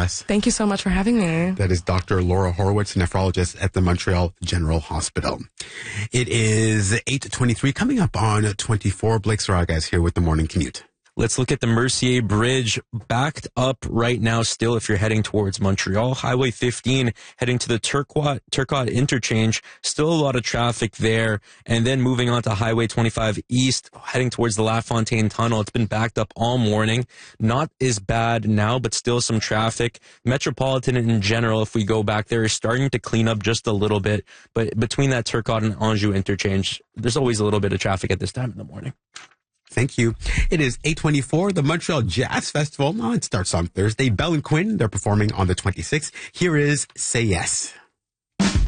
Jess. Thank you so much for having me. That is Dr. Laura Horowitz, nephrologist at the Montreal General Hospital. It is 8:23, coming up on 24. Blake Saraga is here with the morning commute. Let's look at the Mercier Bridge, backed up right now still if you're heading towards Montreal. Highway 15 heading to the Turcotte interchange, still a lot of traffic there. And then moving on to Highway 25 East, heading towards the LaFontaine Tunnel. It's been backed up all morning. Not as bad now, but still some traffic. Metropolitan in general, if we go back there, is starting to clean up just a little bit. But between that Turcotte and Anjou interchange, there's always a little bit of traffic at this time in the morning. Thank you. It is 8:24. The Montreal Jazz Festival. It starts on Thursday. Bell and Quinn, they're performing on the 26th. Here is Say Yes.